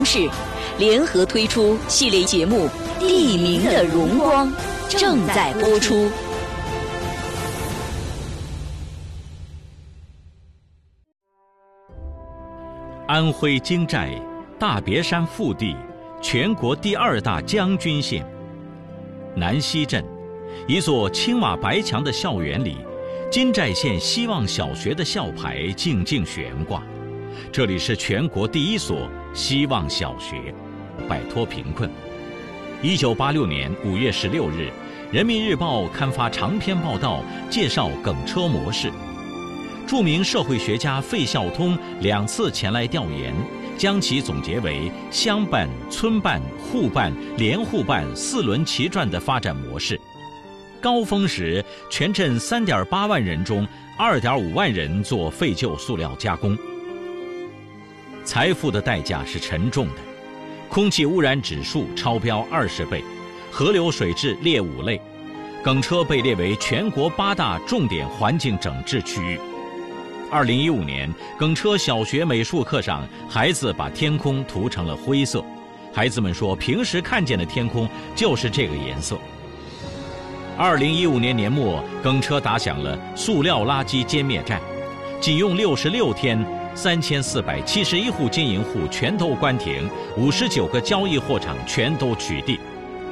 市联合推出系列节目《地名的荣光》，正在播出。 安徽金寨大别山腹地，全国第2大将军县。南溪镇，一座青瓦白墙的校园里，金寨县希望小学的校牌静静悬挂。这里是全国第1所希望小学，摆脱贫困。1986年5月16日，《人民日报》刊发长篇报道，介绍梗车模式。著名社会学家费孝通2次前来调研，将其总结为乡办、村办、户办、联户办4轮齐转的发展模式。高峰时，全镇3.8万人中2.5万人做废旧塑料加工。财富的代价是沉重的，空气污染指数超标20倍，河流水质列5类，耿车被列为全国8大重点环境整治区域。2015年，耿车小学美术课上，孩子把天空涂成了灰色。孩子们说，平时看见的天空就是这个颜色。2015年年末，耿车打响了塑料垃圾歼灭战，仅用66天，3471户经营户全都关停，59个交易货场全都取缔。